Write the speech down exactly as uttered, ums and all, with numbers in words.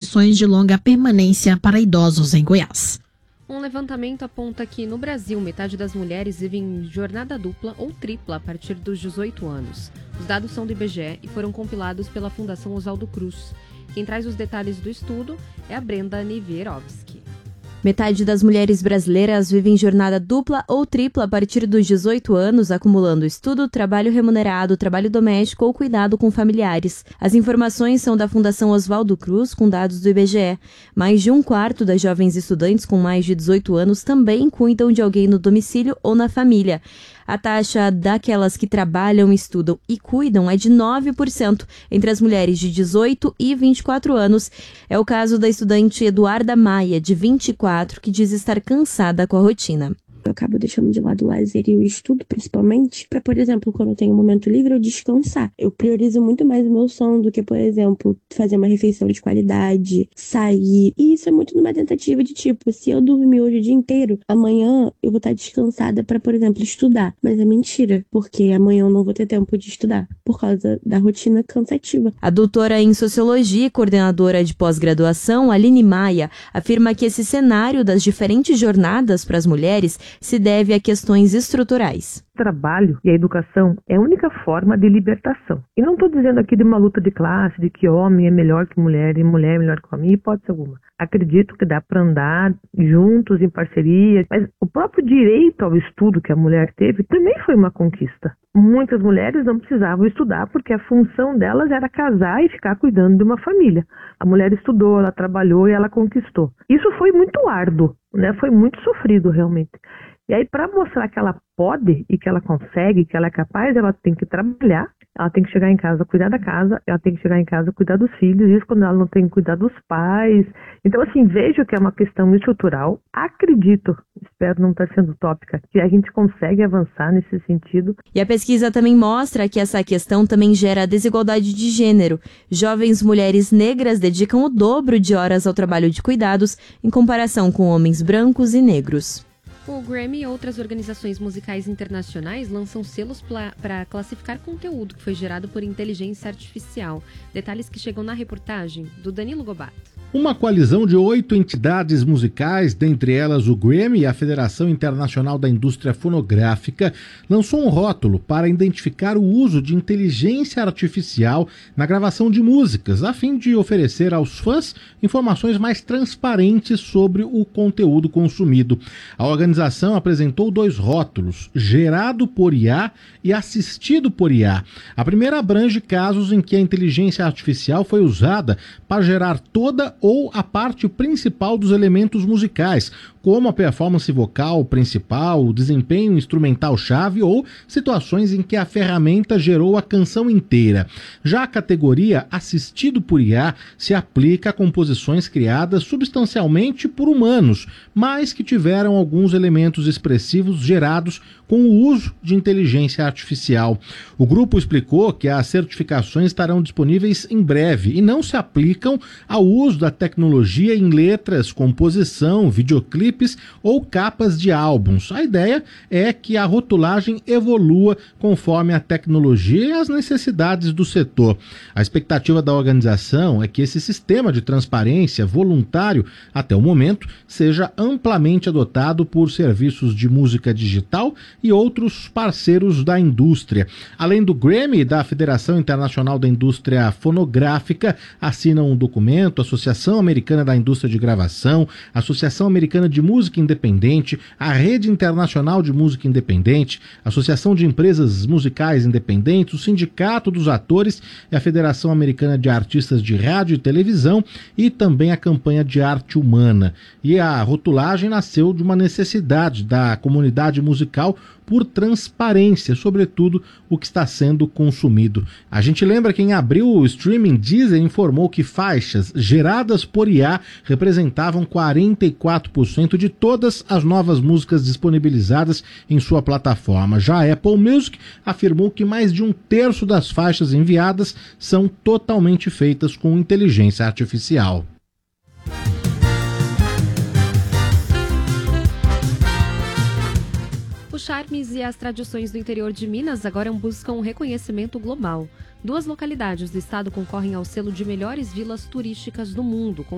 condições de longa permanência para idosos em Goiás. Um levantamento aponta que, no Brasil, metade das mulheres vivem em jornada dupla ou tripla a partir dos dezoito anos. Os dados são do I B G E e foram compilados pela Fundação Oswaldo Cruz. Quem traz os detalhes do estudo é a Brenda Niewierowski. Metade das mulheres brasileiras vivem jornada dupla ou tripla a partir dos dezoito anos, acumulando estudo, trabalho remunerado, trabalho doméstico ou cuidado com familiares. As informações são da Fundação Oswaldo Cruz, com dados do I B G E. Mais de um quarto das jovens estudantes com mais de dezoito anos também cuidam de alguém no domicílio ou na família. A taxa daquelas que trabalham, estudam e cuidam é de nove por cento entre as mulheres de dezoito e vinte e quatro anos. É o caso da estudante Eduarda Maia, de vinte e quatro, que diz estar cansada com a rotina. Eu acabo deixando de lado o lazer e o estudo, principalmente, para, por exemplo, quando eu tenho um momento livre, eu descansar. Eu priorizo muito mais o meu sono do que, por exemplo, fazer uma refeição de qualidade, sair. E isso é muito numa tentativa de, tipo, se eu dormir hoje o dia inteiro, amanhã eu vou estar descansada para, por exemplo, estudar. Mas é mentira, porque amanhã eu não vou ter tempo de estudar, por causa da rotina cansativa. A doutora em Sociologia e coordenadora de pós-graduação, Aline Maia, afirma que esse cenário das diferentes jornadas para as mulheres se deve a questões estruturais. O trabalho e a educação é a única forma de libertação. E não estou dizendo aqui de uma luta de classe, de que homem é melhor que mulher e mulher é melhor que homem, hipótese alguma. Acredito que dá para andar juntos, em parceria, mas o próprio direito ao estudo que a mulher teve também foi uma conquista. Muitas mulheres não precisavam estudar porque a função delas era casar e ficar cuidando de uma família. A mulher estudou, ela trabalhou e ela conquistou. Isso foi muito árduo, né? Foi muito sofrido realmente. E aí, para mostrar que ela pode e que ela consegue, que ela é capaz, ela tem que trabalhar, ela tem que chegar em casa, cuidar da casa, ela tem que chegar em casa, cuidar dos filhos, isso quando ela não tem que cuidar dos pais. Então, assim, vejo que é uma questão estrutural. Acredito, espero não estar sendo utópica, que a gente consegue avançar nesse sentido. E a pesquisa também mostra que essa questão também gera desigualdade de gênero. Jovens mulheres negras dedicam o dobro de horas ao trabalho de cuidados em comparação com homens brancos e negros. O Grammy e outras organizações musicais internacionais lançam selos para classificar conteúdo que foi gerado por inteligência artificial. Detalhes que chegam na reportagem do Danilo Gobato. Uma coalizão de oito entidades musicais, dentre elas o Grammy e a Federação Internacional da Indústria Fonográfica, lançou um rótulo para identificar o uso de inteligência artificial na gravação de músicas, a fim de oferecer aos fãs informações mais transparentes sobre o conteúdo consumido. A organização apresentou dois rótulos, gerado por I A e assistido por I A. A primeira abrange casos em que a inteligência artificial foi usada para gerar toda ou a parte principal dos elementos musicais, como a performance vocal principal, o desempenho instrumental-chave ou situações em que a ferramenta gerou a canção inteira. Já a categoria assistido por I A se aplica a composições criadas substancialmente por humanos, mas que tiveram alguns elementos expressivos gerados com o uso de inteligência artificial. O grupo explicou que as certificações estarão disponíveis em breve e não se aplicam ao uso da tecnologia em letras, composição, videoclipes ou capas de álbuns. A ideia é que a rotulagem evolua conforme a tecnologia e as necessidades do setor. A expectativa da organização é que esse sistema de transparência voluntário, até o momento, seja amplamente adotado por serviços de música digital e outros parceiros da indústria. Além do Grammy e da Federação Internacional da Indústria Fonográfica, assinam um documento a Associação Americana da Indústria de Gravação, Associação Americana de Música Independente, a Rede Internacional de Música Independente, Associação de Empresas Musicais Independentes, o Sindicato dos Atores e a Federação Americana de Artistas de Rádio e Televisão e também a Campanha de Arte Humana. E a rotulagem nasceu de uma necessidade da comunidade musical por transparência, sobretudo o que está sendo consumido. A gente lembra que em abril o streaming Deezer informou que faixas geradas por I A representavam quarenta e quatro por cento de todas as novas músicas disponibilizadas em sua plataforma. Já a Apple Music afirmou que mais de um terço das faixas enviadas são totalmente feitas com inteligência artificial. Os charmes e as tradições do interior de Minas agora buscam um reconhecimento global. Duas localidades do estado concorrem ao selo de melhores vilas turísticas do mundo,